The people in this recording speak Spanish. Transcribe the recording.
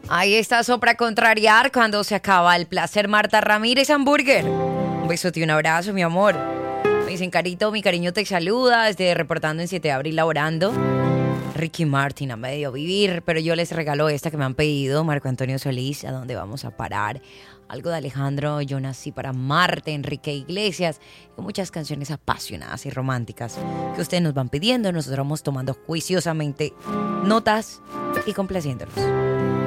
Ahí está eso para contrariar cuando se acaba el placer. Marta Ramírez Hamburger. Un besote y un abrazo, mi amor. Me dicen, Carito, mi cariño te saluda desde reportando en 7 de abril laborando. Ricky Martin a medio vivir, pero yo les regalo esta que me han pedido, Marco Antonio Solís, ¿a dónde vamos a parar? Algo de Alejandro, Yo nací para Marte, Enrique Iglesias, y muchas canciones apasionadas y románticas que ustedes nos van pidiendo. Nosotros vamos tomando juiciosamente notas y complaciéndolos.